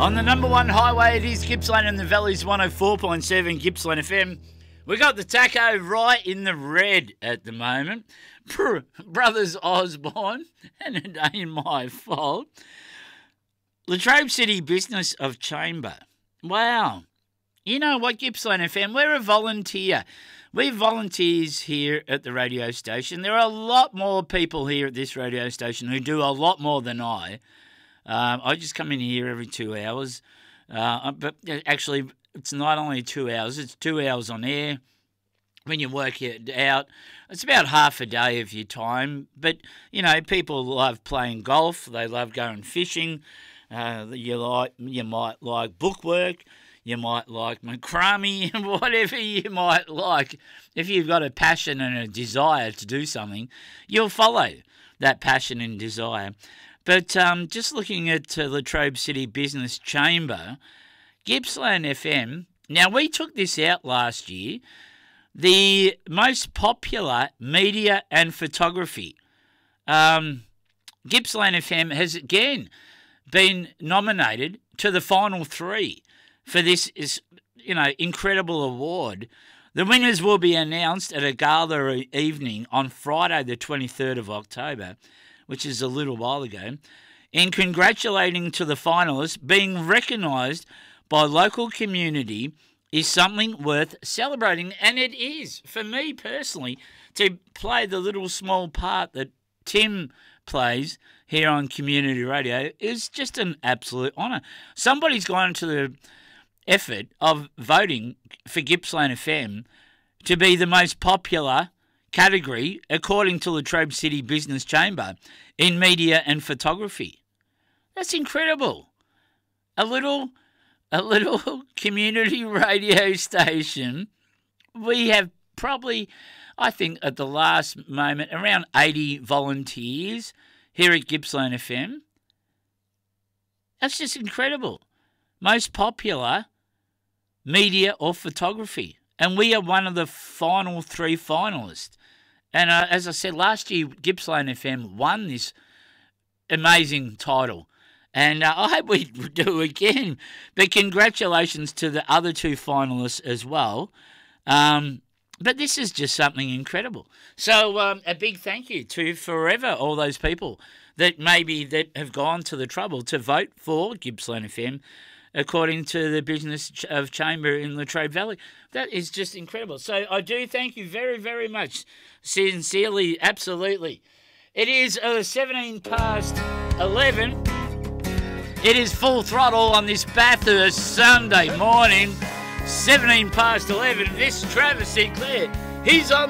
On the number one highway, it is Gippsland and the Valley's 104.7 Gippsland FM. We got the taco right in the red at the moment. Brothers Osborne, and it ain't my fault. Latrobe City Business of Chamber. Wow. You know what, Gippsland FM, we're a volunteer. We're volunteers here at the radio station. There are a lot more people here at this radio station who do a lot more than I. I just come in here every 2 hours. But actually, it's not only 2 hours, it's 2 hours on air. When you work it out, it's about half a day of your time. But, you know, people love playing golf. They love going fishing. You might like bookwork. You might like macrame, whatever you might like. If you've got a passion and a desire to do something, you'll follow that passion and desire. But just looking at Latrobe City Business Chamber, Gippsland FM, now we took this out last year, the most popular media and photography. Gippsland FM has again been nominated to the final three for this incredible award. The winners will be announced at a gala evening on Friday the 23rd of October, which is a little while ago, in congratulating to the finalists. Being recognised by local community is something worth celebrating, and it is, for me personally, to play the little small part that Tim plays here on community radio is just an absolute honour. Somebody's gone to the effort of voting for Gippsland FM to be the most popular category, according to Latrobe City Business Chamber, in media and photography. That's incredible. A little community radio station. We have probably, I think, at the last moment, around 80 volunteers here at Gippsland FM. That's just incredible. Most popular media or photography. And we are one of the final three finalists. And as I said, last year, Gippsland FM won this amazing title. And I hope we do again. But congratulations to the other two finalists as well. But this is just something incredible. So a big thank you to forever all those people that have gone to the trouble to vote for Gippsland FM, according to the Business of Chamber in Latrobe Valley. That is just incredible. So I do thank you very, very much. Sincerely, absolutely. It is 17 past 11. It is full throttle on this Bathurst Sunday morning. 17 past 11. This Travis Sinclair, he's on